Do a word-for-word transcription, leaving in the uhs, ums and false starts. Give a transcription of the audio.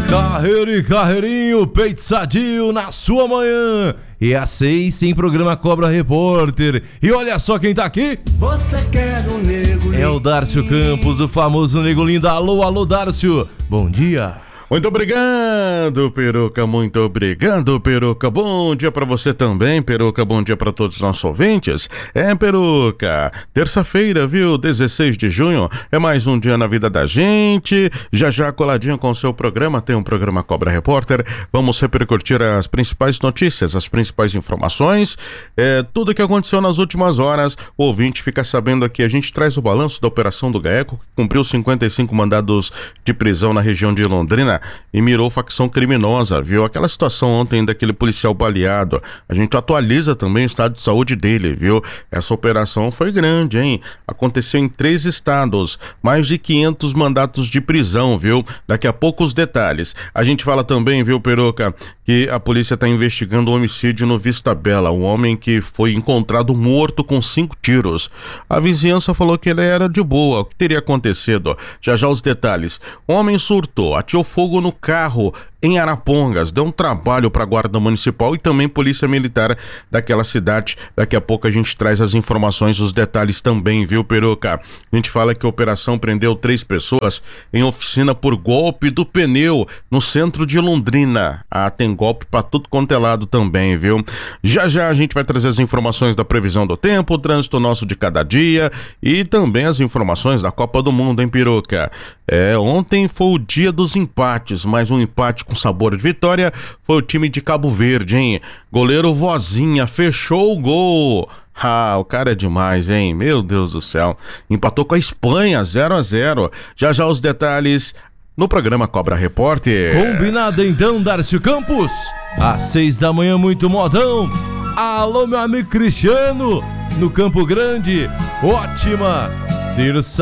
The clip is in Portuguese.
Carreiro e carreirinho, peito sadio na sua manhã. E às seis tem programa Cobra Repórter. E olha só quem tá aqui. Você quer um nego É o Dárcio Campos, o famoso nego lindo. Alô, alô, Dárcio. Bom dia. Muito obrigado, Peruca, muito obrigado, Peruca. Bom dia pra você também, Peruca, bom dia pra todos os nossos ouvintes. É, Peruca, terça-feira, viu, dezesseis de junho, é mais um dia na vida da gente. Já já coladinho com o seu programa, tem um programa Cobra Repórter. Vamos repercutir as principais notícias, as principais informações, é, tudo que aconteceu nas últimas horas. O ouvinte fica sabendo aqui, a gente traz o balanço da operação do GAECO, que cumpriu cinquenta e cinco mandados de prisão na região de Londrina e mirou facção criminosa, viu? Aquela situação ontem daquele policial baleado. A gente atualiza também o estado de saúde dele, viu? Essa operação foi grande, hein? Aconteceu em três estados, mais de quinhentos mandatos de prisão, viu? Daqui a pouco os detalhes. A gente fala também, viu, Peruca, que a polícia está investigando o homicídio no Vista Bela, um homem que foi encontrado morto com cinco tiros. A vizinhança falou que ele era de boa. O que teria acontecido? Já já os detalhes. O homem surtou, atirou fogo no carro em Arapongas, deu um trabalho para a Guarda Municipal e também Polícia Militar daquela cidade. Daqui a pouco a gente traz as informações, os detalhes também, viu, Peruca? A gente fala que a operação prendeu três pessoas em oficina por golpe do pneu no centro de Londrina. Ah, tem golpe para tudo quanto é lado também, viu? Já já a gente vai trazer as informações da previsão do tempo, o trânsito nosso de cada dia e também as informações da Copa do Mundo, hein, Peruca? É, ontem foi o dia dos empates, mais um empate com sabor de vitória, foi o time de Cabo Verde, hein? Goleiro Vozinha fechou o gol. Ah, o cara é demais, hein? Meu Deus do céu. Empatou com a Espanha, zero a zero. Já já os detalhes no programa Cobra Repórter. Combinado então, Dárcio Campos. Às seis da manhã, muito modão. Alô, meu amigo Cristiano, no Campo Grande. Ótima terça.